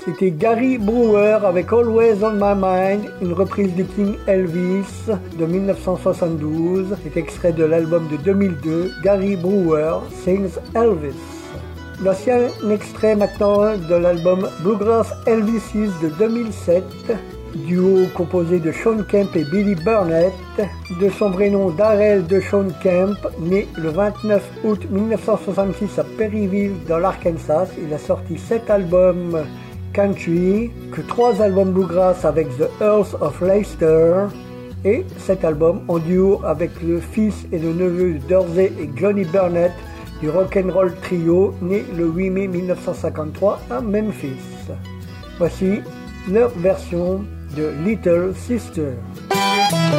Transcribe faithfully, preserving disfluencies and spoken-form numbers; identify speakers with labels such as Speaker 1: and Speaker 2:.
Speaker 1: C'était Gary Brewer avec Always on My Mind, une reprise de King Elvis de dix-neuf cent soixante-douze. C'est extrait de l'album de deux mille deux, Gary Brewer Sings Elvis. Voici un extrait maintenant de l'album Bluegrass Elvises de deux mille sept, duo composé de Shawn Kemp et Billy Burnett, de son vrai nom Darrell de Shawn Kemp, né le vingt-neuf août mille neuf cent soixante-six à Perryville dans l'Arkansas. Il a sorti sept albums country, que trois albums bluegrass avec The Earls of Leicester et sept albums en duo avec le fils et le neveu de Dorsey et Johnny Burnett du Rock'n'Roll Trio, né le huit mai mille neuf cent cinquante-trois à Memphis. Voici leur version de Little Sister.